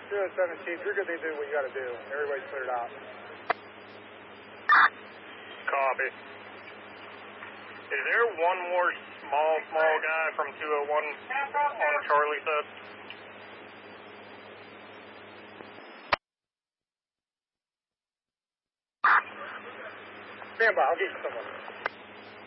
17, you're going to do what you got to do. Everybody's cleared out. Copy. Is there one more small guy from 201 on Charlie set? Stand by, I'll get you someone.